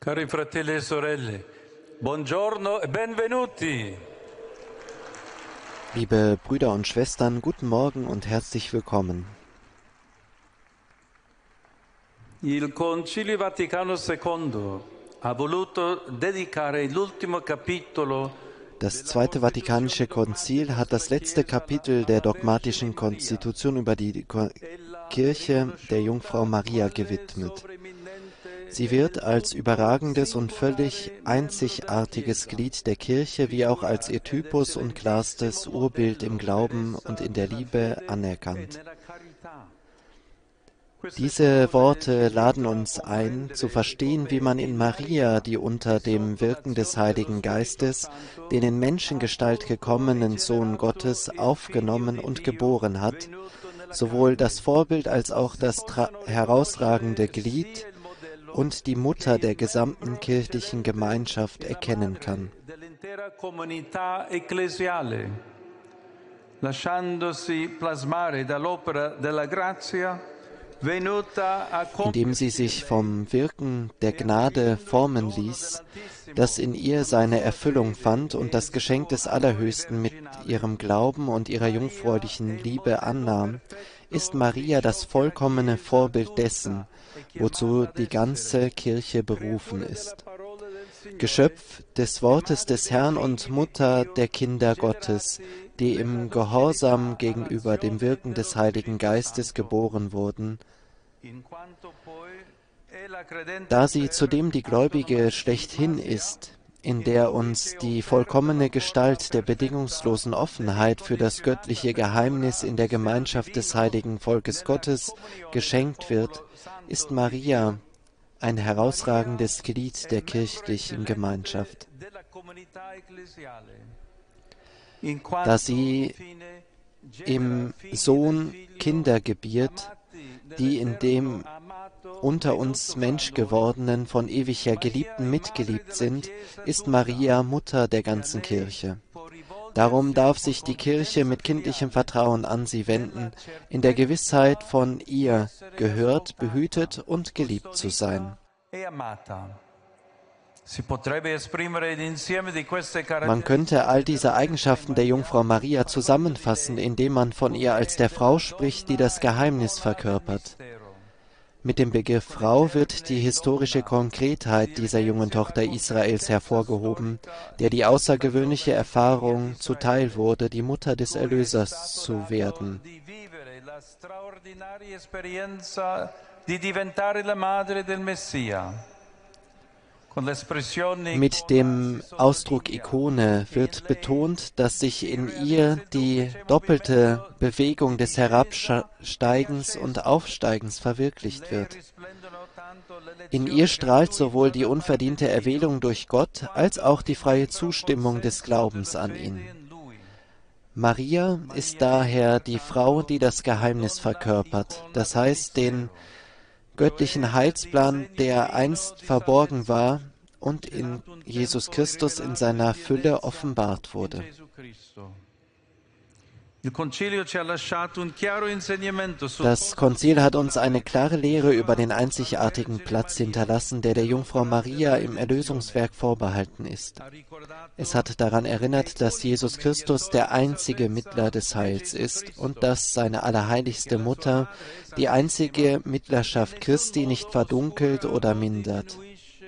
Cari fratelli e sorelle, buongiorno e benvenuti. Liebe Brüder und Schwestern, guten Morgen und herzlich willkommen. Il Concilio Vaticano II ha voluto dedicare l'ultimo capitolo. Das Zweite Vatikanische Konzil hat das letzte Kapitel der dogmatischen Konstitution über die Kirche der Jungfrau Maria gewidmet. Sie wird als überragendes und völlig einzigartiges Glied der Kirche wie auch als ihr Typus und klarstes Urbild im Glauben und in der Liebe anerkannt. Diese Worte laden uns ein, zu verstehen, wie man in Maria, die unter dem Wirken des Heiligen Geistes den in Menschengestalt gekommenen Sohn Gottes aufgenommen und geboren hat, sowohl das Vorbild als auch das herausragende Glied und die Mutter der gesamten kirchlichen Gemeinschaft erkennen kann. Lasciandosi plasmare dall'opera della grazia, indem sie sich vom Wirken der Gnade formen ließ, das in ihr seine Erfüllung fand und das Geschenk des Allerhöchsten mit ihrem Glauben und ihrer jungfräulichen Liebe annahm, ist Maria das vollkommene Vorbild dessen, wozu die ganze Kirche berufen ist. Geschöpf des Wortes des Herrn und Mutter der Kinder Gottes, die im Gehorsam gegenüber dem Wirken des Heiligen Geistes geboren wurden, da sie zudem die Gläubige schlechthin ist, in der uns die vollkommene Gestalt der bedingungslosen Offenheit für das göttliche Geheimnis in der Gemeinschaft des heiligen Volkes Gottes geschenkt wird, ist Maria ein herausragendes Glied der kirchlichen Gemeinschaft. Da sie im Sohn Kinder gebiert, die in dem unter uns Menschgewordenen von ewig her Geliebten mitgeliebt sind, ist Maria Mutter der ganzen Kirche. Darum darf sich die Kirche mit kindlichem Vertrauen an sie wenden, in der Gewissheit, von ihr gehört, behütet und geliebt zu sein. Man könnte all diese Eigenschaften der Jungfrau Maria zusammenfassen, indem man von ihr als der Frau spricht, die das Geheimnis verkörpert. Mit dem Begriff Frau wird die historische Konkretheit dieser jungen Tochter Israels hervorgehoben, der die außergewöhnliche Erfahrung zuteil wurde, die Mutter des Erlösers zu werden. Mit dem Ausdruck Ikone wird betont, dass sich in ihr die doppelte Bewegung des Herabsteigens und Aufsteigens verwirklicht wird. In ihr strahlt sowohl die unverdiente Erwählung durch Gott als auch die freie Zustimmung des Glaubens an ihn. Maria ist daher die Frau, die das Geheimnis verkörpert, das heißt den göttlichen Heilsplan, der einst verborgen war und in Jesus Christus in seiner Fülle offenbart wurde. Das Konzil hat uns eine klare Lehre über den einzigartigen Platz hinterlassen, der Jungfrau Maria im Erlösungswerk vorbehalten ist. Es hat daran erinnert, dass Jesus Christus der einzige Mittler des Heils ist und dass seine allerheiligste Mutter die einzige Mittlerschaft Christi nicht verdunkelt oder mindert.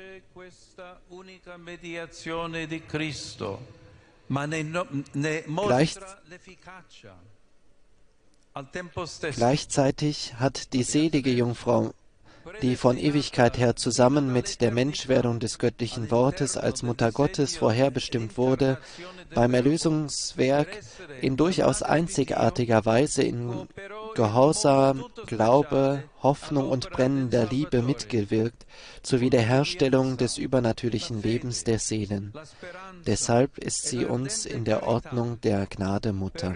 Gleichzeitig hat die selige Jungfrau, die von Ewigkeit her zusammen mit der Menschwerdung des göttlichen Wortes als Mutter Gottes vorherbestimmt wurde, beim Erlösungswerk in durchaus einzigartiger Weise in Gehorsam, Glaube, Hoffnung und brennender Liebe mitgewirkt, zur Wiederherstellung des übernatürlichen Lebens der Seelen. Deshalb ist sie uns in der Ordnung der Gnade Mutter.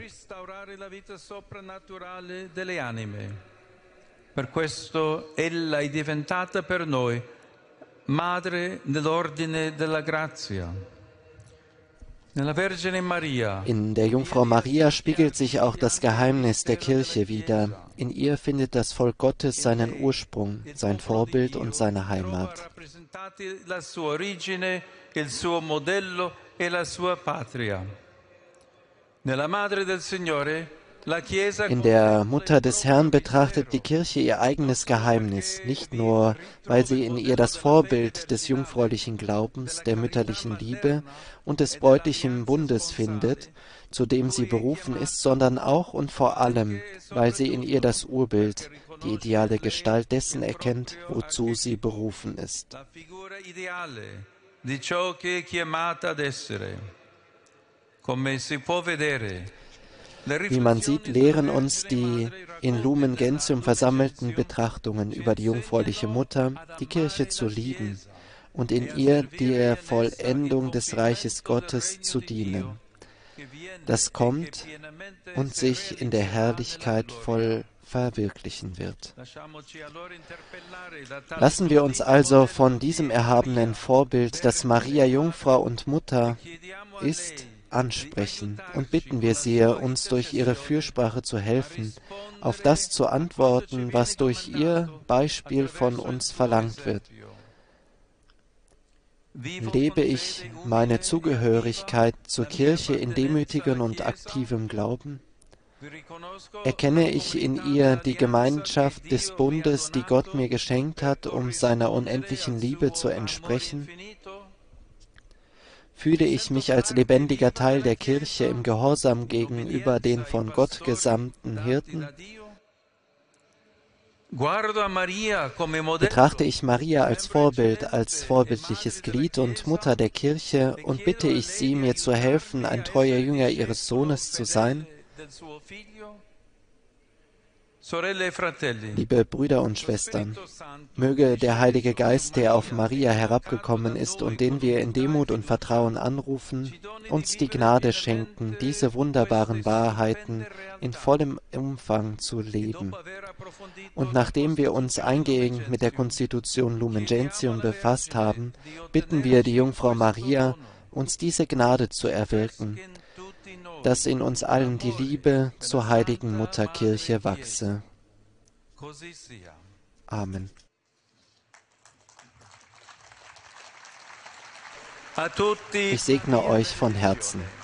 Per questo ella è diventata per noi madre nell'ordine della grazia. Nella Vergine Maria In der Jungfrau Maria spiegelt sich auch das Geheimnis der Kirche wider. In ihr findet das Volk Gottes seinen Ursprung, sein Vorbild und seine Heimat. rappresentati la sua origine, il suo modello e la sua patria. Nella Madre del Signore la Chiesa In der Mutter des Herrn betrachtet die Kirche ihr eigenes Geheimnis, nicht nur, weil sie in ihr das Vorbild des jungfräulichen Glaubens, der mütterlichen Liebe und des bräutlichen Bundes findet, zu dem sie berufen ist, sondern auch und vor allem, weil sie in ihr das Urbild, die ideale Gestalt dessen erkennt, wozu sie berufen ist. la figura ideale di ciò che è chiamata ad essere. Come si può vedere, Wie man sieht, lehren uns die in Lumen Gentium versammelten Betrachtungen über die jungfräuliche Mutter, die Kirche zu lieben und in ihr der Vollendung des Reiches Gottes zu dienen, das kommt und sich in der Herrlichkeit voll verwirklichen wird. Lassen wir uns also von diesem erhabenen Vorbild, das Maria Jungfrau und Mutter ist, ansprechen und bitten wir sie, uns durch ihre Fürsprache zu helfen, auf das zu antworten, was durch ihr Beispiel von uns verlangt wird. Lebe ich meine Zugehörigkeit zur Kirche in demütigem und aktivem Glauben? Erkenne ich in ihr die Gemeinschaft des Bundes, die Gott mir geschenkt hat, um seiner unendlichen Liebe zu entsprechen? Fühle ich mich als lebendiger Teil der Kirche im Gehorsam gegenüber den von Gott gesandten Hirten? Betrachte ich Maria als Vorbild, als vorbildliches Glied und Mutter der Kirche und bitte ich sie, mir zu helfen, ein treuer Jünger ihres Sohnes zu sein? Liebe Brüder und Schwestern, möge der Heilige Geist, der auf Maria herabgekommen ist und den wir in Demut und Vertrauen anrufen, uns die Gnade schenken, diese wunderbaren Wahrheiten in vollem Umfang zu leben. Und nachdem wir uns eingehend mit der Konstitution Lumen Gentium befasst haben, bitten wir die Jungfrau Maria, uns diese Gnade zu erwirken, dass in uns allen die Liebe zur heiligen Mutterkirche wachse. Amen. Ich segne euch von Herzen.